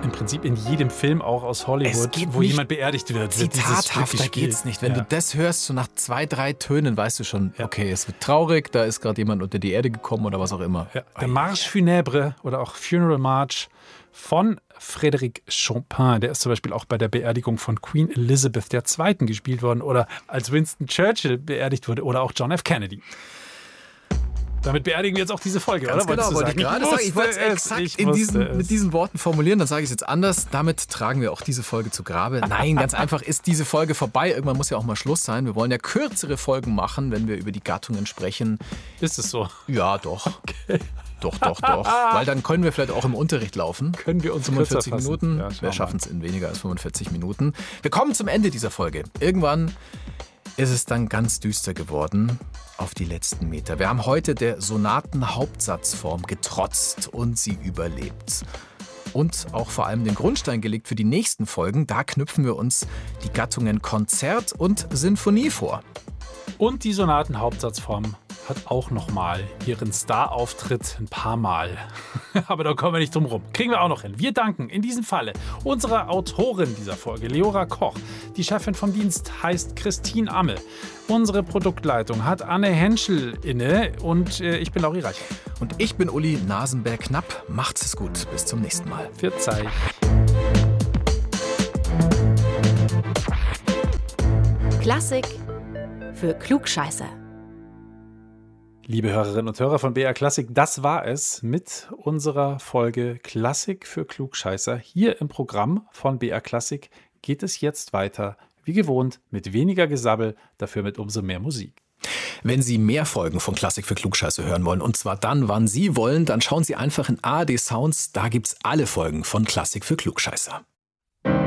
im Prinzip in jedem Film auch aus Hollywood, wo jemand beerdigt wird. Zitathafter geht's nicht. Wenn du das hörst, so nach 2, 3 Tönen, weißt du schon, okay, es wird traurig, da ist gerade jemand unter die Erde gekommen oder was auch immer. Ja. Der Marche funèbre oder auch Funeral March von Frédéric Chopin, der ist zum Beispiel auch bei der Beerdigung von Queen Elizabeth II. Gespielt worden oder als Winston Churchill beerdigt wurde oder auch John F. Kennedy. Damit beerdigen wir jetzt auch diese Folge, Ganz oder? Genau, wollte ich gerade sagen. Ich wollte es exakt mit diesen Worten formulieren, dann sage ich es jetzt anders. Damit tragen wir auch diese Folge zu Grabe. Nein, ganz einfach ist diese Folge vorbei. Irgendwann muss ja auch mal Schluss sein. Wir wollen ja kürzere Folgen machen, wenn wir über die Gattungen sprechen. Ist es so? Ja, doch. Okay. Doch. Weil dann können wir vielleicht auch im Unterricht laufen. Können wir uns 45 Minuten. Ja, wir schaffen es in weniger als 45 Minuten. Wir kommen zum Ende dieser Folge. Irgendwann ist es dann ganz düster geworden auf die letzten Meter. Wir haben heute der Sonaten-Hauptsatzform getrotzt und sie überlebt. Und auch vor allem den Grundstein gelegt für die nächsten Folgen. Da knüpfen wir uns die Gattungen Konzert und Sinfonie vor. Und die Sonaten-Hauptsatzform hat auch nochmal ihren Star-Auftritt ein paar Mal. Aber da kommen wir nicht drum rum. Kriegen wir auch noch hin. Wir danken in diesem Falle unserer Autorin dieser Folge, Leora Koch. Die Chefin vom Dienst heißt Christine Ammel. Unsere Produktleitung hat Anne Henschel inne und ich bin Lauri Reicher. Und ich bin Uli Nasenberg-Knapp. Macht's es gut. Bis zum nächsten Mal. Verzeih. Klassik für Klugscheißer. Liebe Hörerinnen und Hörer von BR Klassik, das war es mit unserer Folge Klassik für Klugscheißer. Hier im Programm von BR Klassik geht es jetzt weiter, wie gewohnt, mit weniger Gesabbel, dafür mit umso mehr Musik. Wenn Sie mehr Folgen von Klassik für Klugscheißer hören wollen, und zwar dann, wann Sie wollen, dann schauen Sie einfach in ARD Sounds, da gibt's alle Folgen von Klassik für Klugscheißer.